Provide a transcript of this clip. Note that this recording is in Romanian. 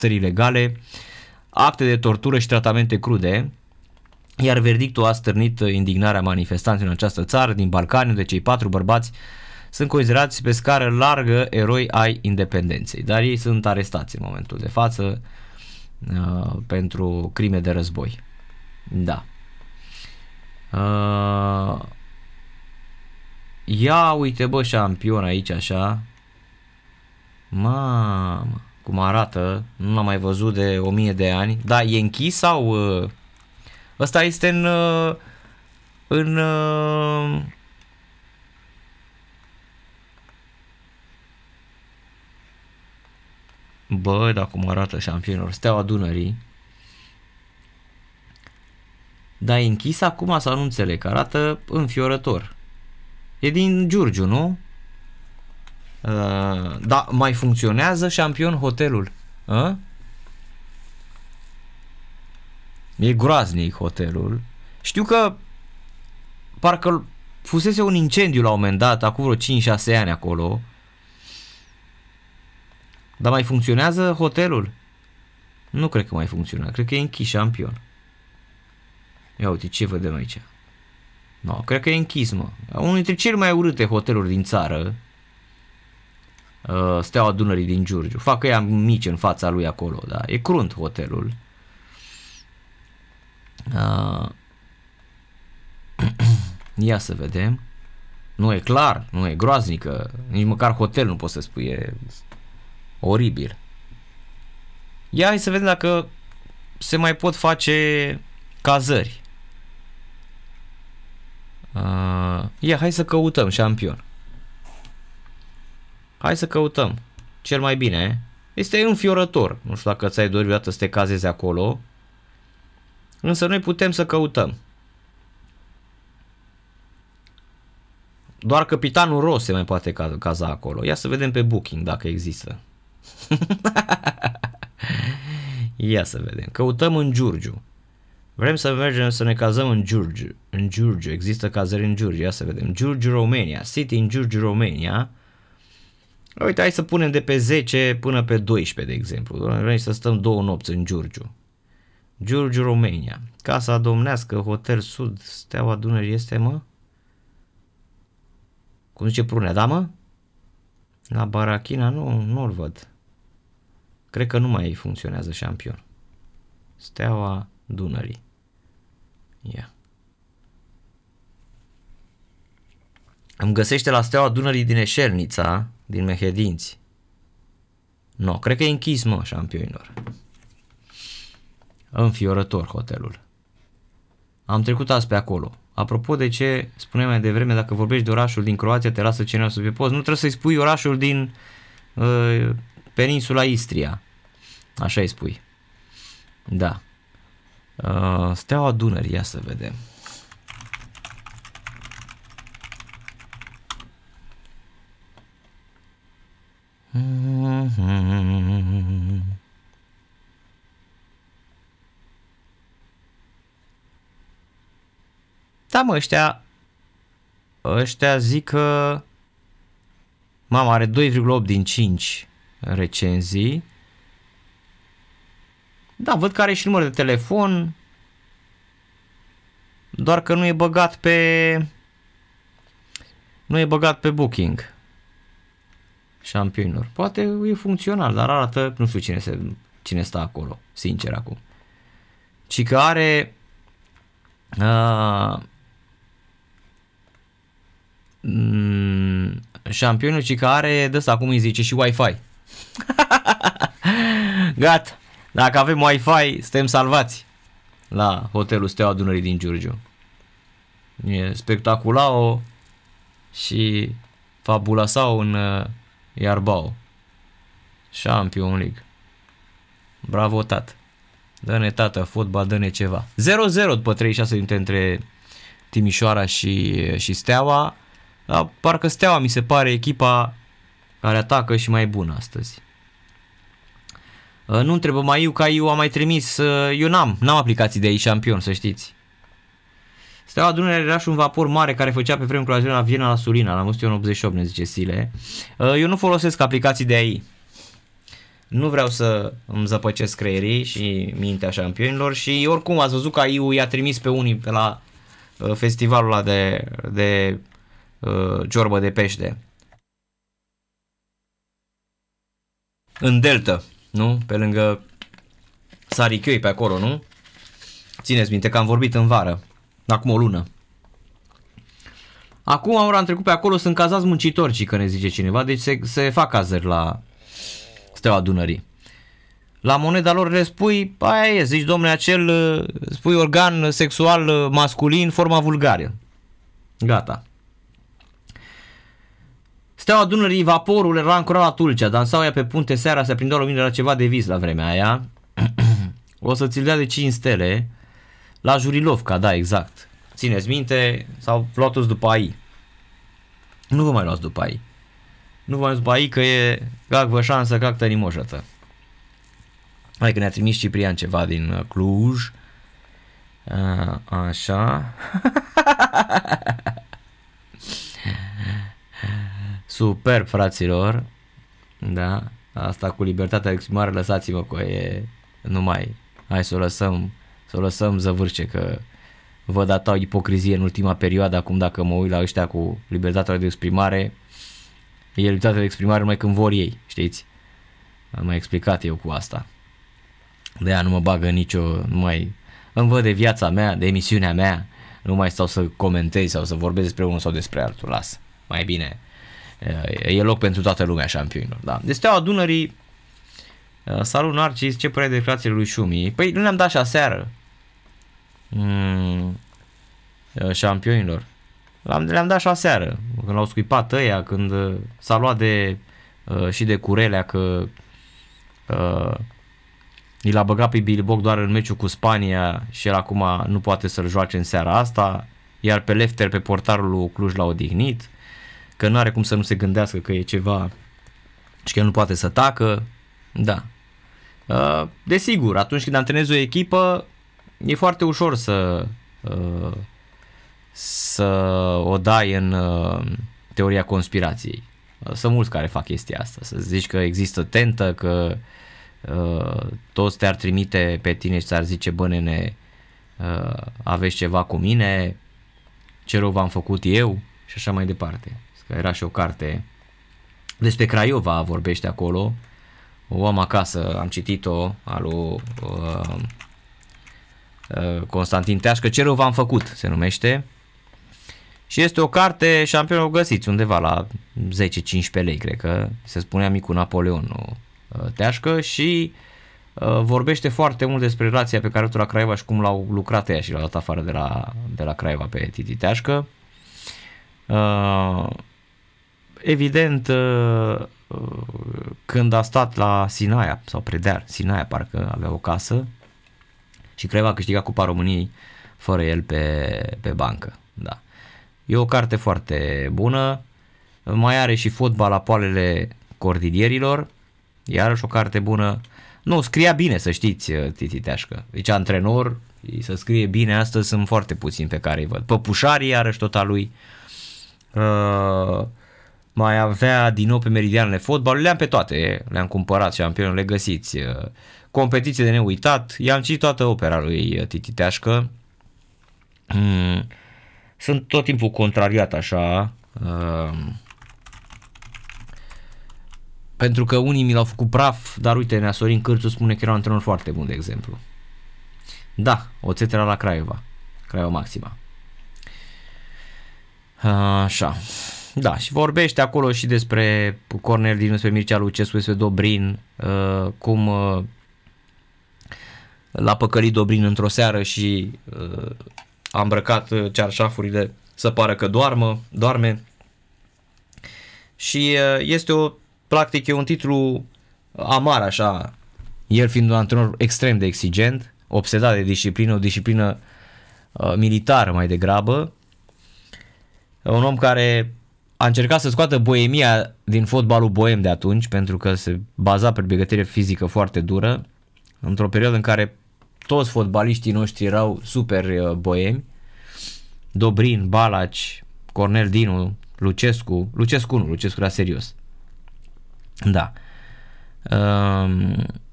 ilegale, acte de tortură și tratamente crude, iar verdictul a stârnit indignarea manifestanților în această țară din Balcani, unde cei 4 bărbați sunt considerați pe scară largă eroi ai independenței, dar ei sunt arestați în momentul de față pentru crime de război. Da. Ia uite bă șampion aici așa. Mamă, cum arată, nu l-am mai văzut de 1000 de ani. Da, e închis sau ăsta este în bă, dar cum arată șampionilor, Steaua Dunării. Da, e închis acum sau nu înțeleg, că arată înfiorător. E din Giurgiu, nu? Da, mai funcționează șampion hotelul? E groaznic hotelul. Știu că parcă fusese un incendiu la un moment dat, acum vreo 5-6 ani acolo. Dar mai funcționează hotelul? Nu cred că mai funcționează, cred că e închis șampion. Ia uite ce vedem aici. No, cred că e închis, mă. Unul dintre cele mai urâte hoteluri din țară. Steaua Dunării din Giurgiu. Fac ăia mici în fața lui acolo, da. E crunt hotelul. Ia să vedem. Nu e clar, nu e groaznică. Nici măcar hotel nu poți să spui. E oribil. Ia hai să vedem dacă se mai pot face cazări. Ia, hai să căutăm șampion. Hai să căutăm. Cel mai bine. Este înfiorător. Nu știu dacă ți-ai dorit vreodată să te cazezi acolo. Însă noi putem să căutăm. Doar capitanul Ros se mai poate caza acolo. Ia să vedem pe Booking dacă există. Ia să vedem. Căutăm în Giurgiu. Vrem să mergem să ne cazăm în Giurgiu. În Giurgiu. Există cazări în Giurgiu. Ia să vedem. Giurgiu, Romania. City în Giurgiu, Romania. Uite, hai să punem de pe 10 până pe 12, de exemplu. Vrem să stăm 2 nopți în Giurgiu. Giurgiu, Romania. Casa domnească, Hotel Sud, Steaua Dunării este, mă? Cum zice Prunea, da, mă? La Barachina nu-l văd. Cred că nu mai funcționează șampion. Steaua Dunării. Ia. Îmi găsește la Steaua Dunării din Eșernița, din Mehedinți. Nu, cred că e închis, mă, șampionilor. Înfiorător hotelul. Am trecut azi pe acolo. Apropo de ce spuneam mai devreme, dacă vorbești de orașul din Croația, te lasă cineva să pe post. Nu trebuie să-i spui orașul din peninsula Istria. Așa îi spui. Da. Steaua Dunării, ia să vedem. Da, mă, ăștia zic că mama are 2,8 din 5 recenzii. Da, văd că are și număr de telefon, doar că nu e băgat pe Booking. Șampionilor. Poate e funcțional, dar arată, nu știu cine stă acolo, sincer acum. Ci că are șampionul, ci că are de ăsta, cum îi zice, și Wi-Fi. Gata. Dacă avem Wi-Fi, suntem salvați la hotelul Steaua Dunării din Giurgiu. E spectaculao și fabulasao în Iarbao. Champions League. Bravo, tată. Dă-ne, tată, fotbal, dă-ne ceva. 0-0 după 36 minute între Timișoara și Steaua. Dar parcă Steaua mi se pare echipa care atacă și mai bună astăzi. Nu întrebă mai eu, că eu am mai trimis, eu n-am aplicații de e-șampion, să știți. Steaua Dunării era și un vapor mare care făcea pe vremuri croazieră la Viena, la Sulina, la 1988, ne zice Sile. Eu nu folosesc aplicații de AI. Nu vreau să îmi zăpăcesc creierii și mintea șampionilor și oricum ați văzut că AI i-a trimis pe unii pe la festivalul ăla de ciorbă de pește. În Delta, nu? Pe lângă Sarichioi, pe acolo, nu? Țineți minte că am vorbit în vară, acum o lună. Acum am trecut pe acolo, sunt cazați muncitori, că ne zice cineva, deci se fac cazări la Steaua Dunării. La moneda lor le spui, aia e, zici domnule, spui organ sexual masculin, forma vulgară. Gata. Steaua Dunării, vaporul era ancorat la Tulcea, dansau ea pe punte seara, se aprindeau luminile, la ceva de vis la vremea aia. O să ți-l dea de 5 stele la Jurilovca, da, exact. Țineți minte, sau luați după AI. Nu vă mai luați după AI. Nu vă mai luați după AI, că e cac vă șansă, cac tănimoșătă. Hai că ne-a trimis Ciprian ceva din Cluj. Așa. Superb, fraților. Da. Asta cu libertatea de exprimare, lăsați-mă că e numai. Hai să o lăsăm zăvârce, că văd atâta ipocrizie în ultima perioadă. Acum dacă mă uit la ăștia cu libertatea de exprimare, e libertatea de exprimare numai când vor ei, știți? Am mai explicat eu cu asta. De aia nu mă bagă nu mai îmi văd de viața mea, de emisiunea mea, nu mai stau să comentez sau să vorbesc despre unul sau despre altul, las. Mai bine, e loc pentru toată lumea șampionilor, da. De Steaua Dunării, salut Narcis, ce părere de declarațiile lui Șumi? Păi nu le-am dat și aseară șampionilor. Le-am dat și aseară, când l-au scuipat ăia, când s-a luat și de Curelea că i l-a băgat pe Billy Boc doar în meciul cu Spania și el acum nu poate să-l joace în seara asta, iar pe Lefter, pe portarul lui Cluj, l-a odihnit, că nu are cum să nu se gândească că e ceva și că el nu poate să tacă. Da. Desigur, atunci când antrenezi o echipă, e foarte ușor să o dai în teoria conspirației. Sunt mulți care fac chestia asta, să zici că există tentă, că toți te-ar trimite pe tine și ți-ar zice, bă nene, aveți ceva cu mine, ce rău v-am făcut eu și așa mai departe. Că era și o carte despre Craiova, vorbește acolo, o am acasă, am citit-o, al lui Constantin Teașcă, ce rău v-am făcut, se numește. Și este o carte, șampionul o găsiți undeva la 10-15 lei, cred că se spunea Micul Napoleon Teașcă și vorbește foarte mult despre relația pe care o la Craiova și cum l-au lucrat ea și l-au dat afară de la Craiova pe Titi Teașcă. Evident, când a stat la Sinaia sau Predeal, Sinaia parcă avea o casă și Craiova a câștigat Cupa României fără el pe bancă. Da. E o carte foarte bună, mai are și Fotbal la poalele cordilierilor, iarăși o carte bună. Nu, scria bine, să știți, Titi Teașcă. Deci antrenor, să scrie bine, astăzi sunt foarte puțini pe care îi văd. Păpușarii, iarăși tot a lui. Mai avea din nou pe Meridianele Fotbal, le-am pe toate, le-am cumpărat, șampionul, le găsiți. Competiție de neuitat, i-am citit toată opera lui Titi Teașcă. Sunt tot timpul contrariat așa, pentru că unii mi l-au făcut praf, dar uite, Neasorin Cârțu spune că era un antrenor foarte bun, de exemplu. Da, oțet era la Craiova Maxima. Așa. Da, și vorbește acolo și despre Cornel Dinu, despre Mircea Lucescu, despre Dobrin, cum l-a păcălit Dobrin într-o seară și a îmbrăcat cearșafurile să pară că doarme. Și este practic e un titlu amar așa, el fiind un antrenor extrem de exigent, obsedat de disciplină, o disciplină militară mai degrabă, un om care a încercat să scoată boemia din fotbalul boem de atunci, pentru că se baza pe pregătire fizică foarte dură, într-o perioadă în care toți fotbaliștii noștri erau super boemi, Dobrin, Balaci, Cornel Dinu, Lucescu era serios. Da. Uh,